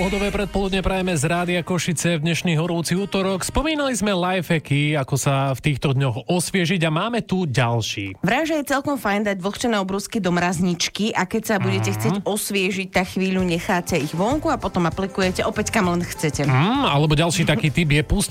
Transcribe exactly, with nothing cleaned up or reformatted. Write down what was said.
Pohodové predpoludne prajeme z Rádia Košice v dnešný horúci útorok. Spomínali sme lifehacky, ako sa v týchto dňoch osviežiť a máme tu ďalší. Vraj, že je celkom fajn dať vlhčené obrúsky do mrazničky a keď sa budete mm. chcieť osviežiť, tak chvíľu necháte ich vonku a potom aplikujete opäť kam len chcete. Mm, alebo ďalší taký tip je pustiť